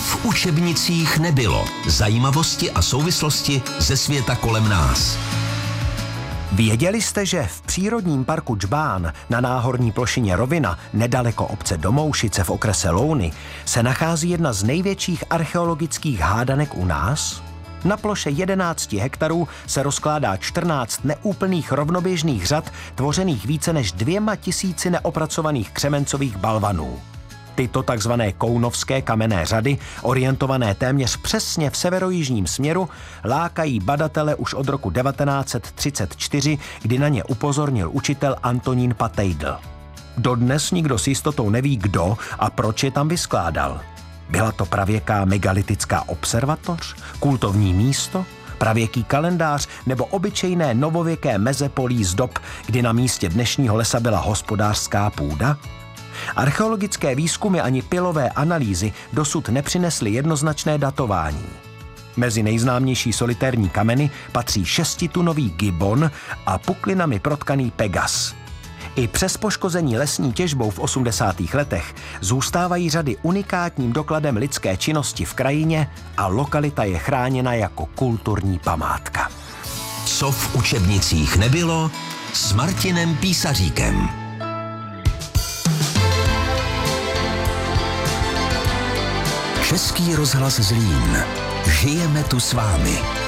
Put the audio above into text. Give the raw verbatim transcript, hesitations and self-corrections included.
v učebnicích nebylo. Zajímavosti a souvislosti ze světa kolem nás. Věděli jste, že v přírodním parku Džbán na náhorní plošině Rovina, nedaleko obce Domoušice v okrese Louny, se nachází jedna z největších archeologických hádanek u nás? Na ploše jedenácti hektarů se rozkládá čtrnáct neúplných rovnoběžných řad, tvořených více než dvěma tisíci neopracovaných křemencových balvanů. Tyto takzvané kounovské kamenné řady, orientované téměř přesně v severojižním směru, lákají badatele už od roku devatenáct set třicet čtyři, kdy na ně upozornil učitel Antonín Patejdl. Dodnes nikdo s jistotou neví, kdo a proč je tam vyskládal. Byla to pravěká megalitická observatoř, kultovní místo, pravěký kalendář nebo obyčejné novověké mezepolí z dob, kdy na místě dnešního lesa byla hospodářská půda? Archeologické výzkumy ani pilové analýzy dosud nepřinesly jednoznačné datování. Mezi nejznámější solitérní kameny patří šestitunový gibbon a puklinami protkaný Pegas. I přes poškození lesní těžbou v osmdesátých letech zůstávají řady unikátním dokladem lidské činnosti v krajině a lokalita je chráněna jako kulturní památka. Co v učebnicích nebylo, s Martinem Písaříkem. Český rozhlas Zlín. Žijeme tu s vámi.